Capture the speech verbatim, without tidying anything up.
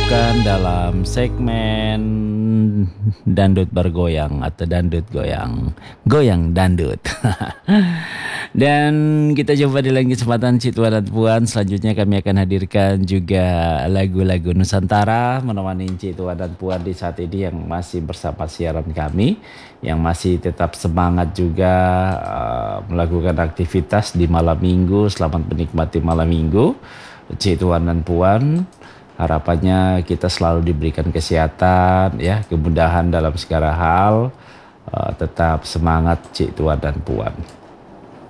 bukan dalam segmen Dandut Bergoyang atau Dandut Goyang. Goyang Dandut. Dan kita jumpa di lain kesempatan Cik Tuan dan Puan. Selanjutnya kami akan hadirkan juga lagu-lagu Nusantara menemani Cik Tuan dan Puan di saat ini yang masih bersama siaran kami, yang masih tetap semangat juga uh, melakukan aktivitas di malam minggu. Selamat menikmati malam minggu Cik Tuan dan Puan. Harapannya kita selalu diberikan kesehatan, ya, kemudahan dalam segala hal. Uh, tetap semangat Cik Tuan dan Puan.